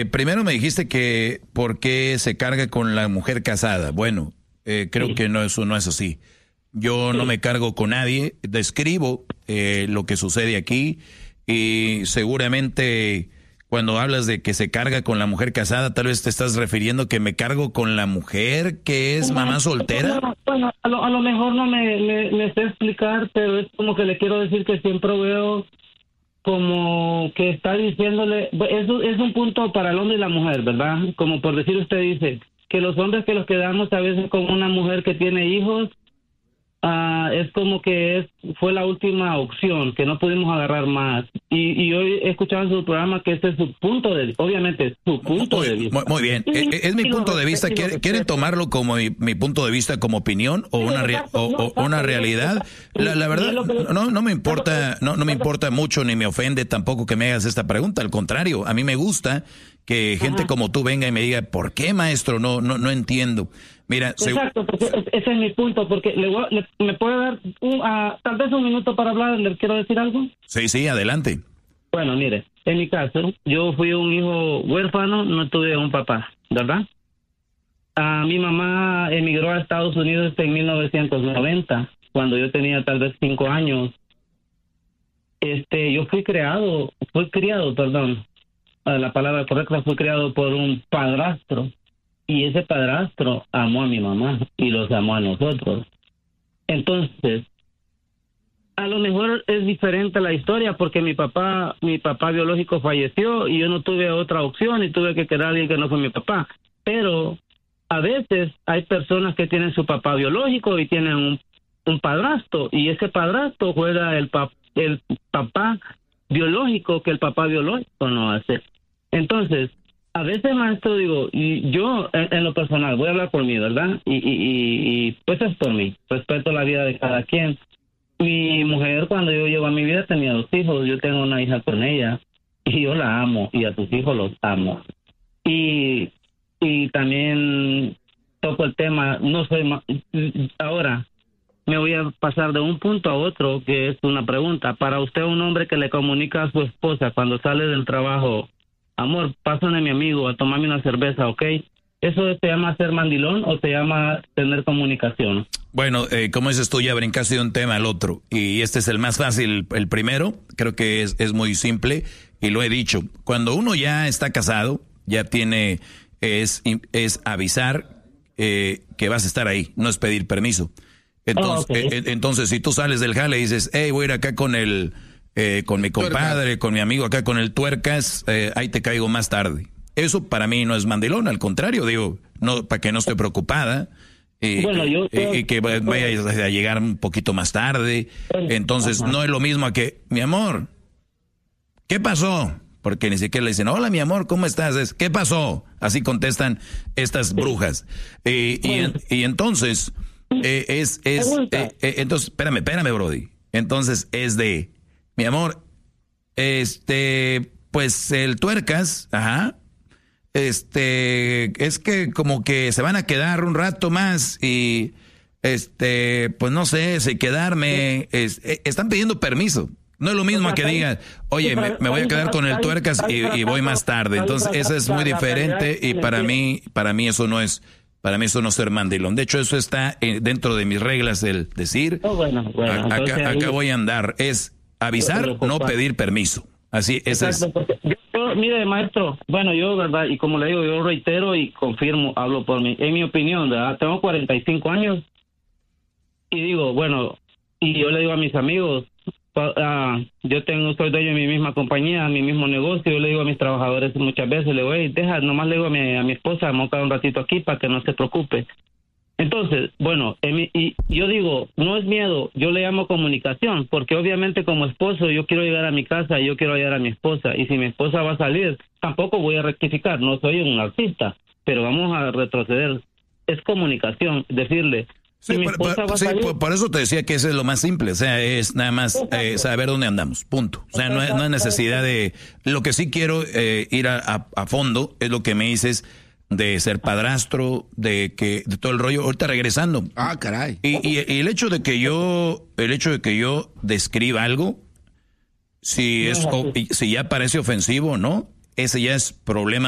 primero me dijiste que por qué se carga con la mujer casada. Bueno, creo que eso no es así. Yo no me cargo con nadie, describo lo que sucede aquí y seguramente cuando hablas de que se carga con la mujer casada, tal vez te estás refiriendo que me cargo con la mujer que es mamá soltera. Bueno, a lo mejor no me sé explicar, pero es como que le quiero decir que siempre veo como que está diciéndole, es un punto para el hombre y la mujer, ¿verdad? Como por decir usted dice, que los hombres que los quedamos a veces con una mujer que tiene hijos, es como que fue la última opción, que no pudimos agarrar más. Y hoy he escuchado en su programa que ese es su punto de vista, obviamente su punto de vista. Muy bien, es mi punto de vista. ¿Quieren tomarlo como mi punto de vista, como opinión o una realidad? La verdad, no me importa, no me importa mucho ni me ofende tampoco que me hagas esta pregunta. Al contrario, a mí me gusta que gente como tú venga y me diga, ¿por qué, maestro? No entiendo. Mira, exacto, ese es mi punto, porque me puede dar tal vez un minuto para hablar, ¿le quiero decir algo? Sí, adelante. Bueno, mire, en mi caso, yo fui un hijo huérfano, no tuve un papá, ¿verdad? Mi mamá emigró a Estados Unidos en 1990, cuando yo tenía tal vez 5 años. Yo fui criado, la palabra correcta, fui criado por un padrastro. Y ese padrastro amó a mi mamá y los amó a nosotros. Entonces, a lo mejor es diferente la historia porque mi papá biológico falleció y yo no tuve otra opción y tuve que quedar a alguien que no fue mi papá. Pero a veces hay personas que tienen su papá biológico y tienen un padrastro y ese padrastro juega el papá biológico que el papá biológico no hace. Entonces, a veces, maestro, digo, y yo en lo personal, voy a hablar por mí, ¿verdad? Y pues es por mí, respeto la vida de cada quien. Mi mujer, cuando yo llego a mi vida, tenía 2 hijos, yo tengo una hija con ella, y yo la amo, y a tus hijos los amo. Y también toco el tema, ahora me voy a pasar de un punto a otro, que es una pregunta. Para usted, un hombre que le comunica a su esposa cuando sale del trabajo, amor, pásame a mi amigo a tomarme una cerveza, ¿ok? ¿Eso se llama ser mandilón o se llama tener comunicación? Bueno, como dices tú, ya brincaste de un tema al otro. Y este es el más fácil, el primero. Creo que es muy simple y lo he dicho. Cuando uno ya está casado, ya tiene, es avisar que vas a estar ahí, no es pedir permiso. Entonces, entonces si tú sales del jale y dices, hey, voy a ir acá con mi compadre, con mi amigo acá, con el tuercas, ahí te caigo más tarde. Eso para mí no es mandilón, al contrario, digo, no, para que no esté preocupada y que vayas a llegar un poquito más tarde. Entonces no es lo mismo a que, mi amor, ¿qué pasó? Porque ni siquiera le dicen, hola mi amor, ¿cómo estás? ¿Qué pasó? Así contestan estas brujas. Y entonces, entonces, espérame, Brody. Entonces es de, mi amor, pues el tuercas, es que como que se van a quedar un rato más y, pues no sé, si quedarme, están pidiendo permiso. No es lo mismo que digan, oye, me voy a quedar con el tuercas y voy más tarde. Entonces, eso es muy diferente y para mí eso no es, para mí eso no es ser mandilón. De hecho, eso está dentro de mis reglas del decir, acá voy a andar, es avisar, no pedir permiso. Así, ese es. Yo, mire, maestro, bueno, yo, verdad, y como le digo, yo reitero y confirmo, hablo por mí. En mi opinión, ¿verdad? Tengo 45 años y digo, bueno, y yo le digo a mis amigos, soy dueño de mi misma compañía, mi mismo negocio, yo le digo a mis trabajadores muchas veces, le digo, nomás le digo a mi esposa, vamos a quedar un ratito aquí para que no se preocupe. Entonces, bueno, y yo digo, no es miedo, yo le llamo comunicación, porque obviamente como esposo yo quiero llegar a mi casa, yo quiero hallar a mi esposa, y si mi esposa va a salir, tampoco voy a rectificar, no soy un artista, pero vamos a retroceder. Es comunicación, decirle, sí, por eso te decía que eso es lo más simple, o sea, es nada más saber dónde andamos, punto. O sea, no hay necesidad de, lo que sí quiero ir a fondo, es lo que me dices, de ser padrastro, de todo el rollo, ahorita regresando. Caray. Y el hecho de que yo describa algo, si ya parece ofensivo, ¿no? Ese ya es problema